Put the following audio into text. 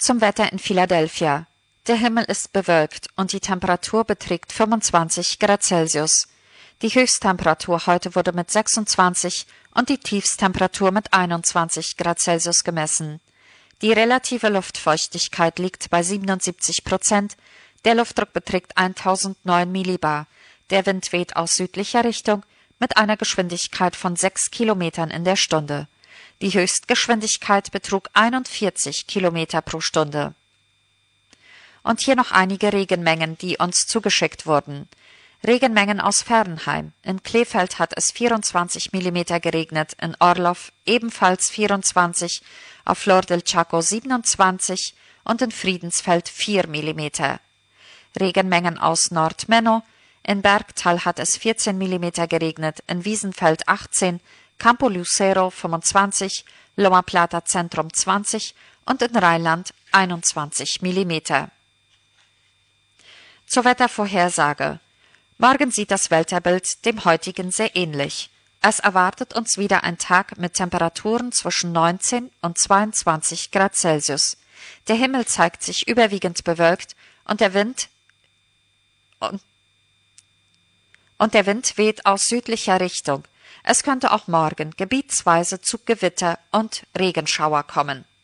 Zum Wetter in Philadelphia. Der Himmel ist bewölkt und die Temperatur beträgt 25 Grad Celsius. Die Höchsttemperatur heute wurde mit 26 und die Tiefsttemperatur mit 21 Grad Celsius gemessen. Die relative Luftfeuchtigkeit liegt bei 77%, der Luftdruck beträgt 1009 Millibar, der Wind weht aus südlicher Richtung mit einer Geschwindigkeit von 6 Kilometern in der Stunde. Die Höchstgeschwindigkeit betrug 41 Kilometer pro Stunde. Und hier noch einige Regenmengen, die uns zugeschickt wurden. Regenmengen aus Fernheim. In Kleefeld hat es 24 Millimeter geregnet, in Orloff ebenfalls 24, auf Flor del Chaco 27 und in Friedensfeld 4 Millimeter. Regenmengen aus Nordmenno. In Bergtal hat es 14 Millimeter geregnet, in Wiesenfeld 18, Campo Lucero 25, Loma Plata Zentrum 20 und in Rheinland 21 Millimeter. Zur Wettervorhersage. Morgen sieht das Wetterbild dem heutigen sehr ähnlich. Es erwartet uns wieder ein Tag mit Temperaturen zwischen 19 und 22 Grad Celsius. Der Himmel zeigt sich überwiegend bewölkt und der Wind weht aus südlicher Richtung. Es könnte auch morgen gebietsweise zu Gewitter und Regenschauer kommen.